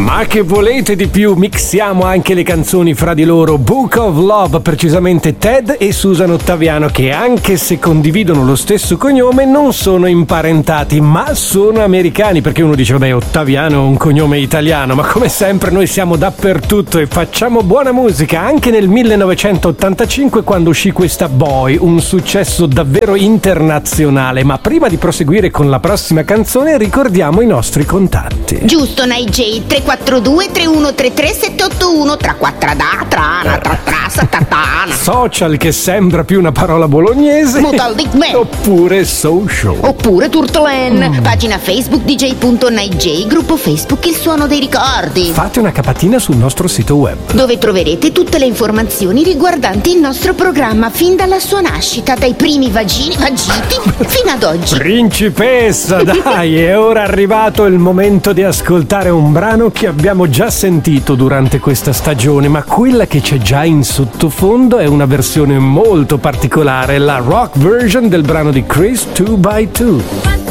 Ma che volete di più? Mixiamo anche le canzoni fra di loro. Book of Love, precisamente Ted e Susan Ottaviano, che anche se condividono lo stesso cognome non sono imparentati, ma sono americani, perché uno dice vabbè, Ottaviano è un cognome italiano, ma come sempre noi siamo dappertutto e facciamo buona musica. Anche nel 1985, quando uscì questa Boy, un successo davvero internazionale. Ma prima di proseguire con la prossima canzone ricordiamo i nostri contatti. Giusto, Nigel, 342 3133 781 tra quattro da trana tra satatana. Social, che sembra più una parola bolognese. Mutal Dick Man. Oppure social. Oppure Turtlen. Pagina Facebook DJ.Nigel, gruppo Facebook Il Suono dei Ricordi. Fate una capatina sul nostro sito web, dove troverete tutte le informazioni riguardanti il nostro programma fin dalla sua nascita, dai primi vagiti fino ad oggi. Principessa, dai, è ora arrivato il momento di ascoltare un brano che abbiamo già sentito durante questa stagione, ma quella che c'è già in sottofondo è una versione molto particolare, la rock version del brano di Chris 2x2.